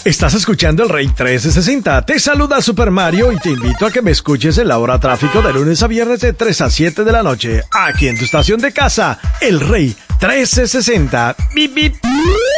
Estás escuchando el Rey 1360. Te saluda Super Mario y te invito a que me escuches en la hora tráfico de lunes a viernes de 3 a 7 de la noche. Aquí en tu estación de casa, el Rey 1360. Bip, bip.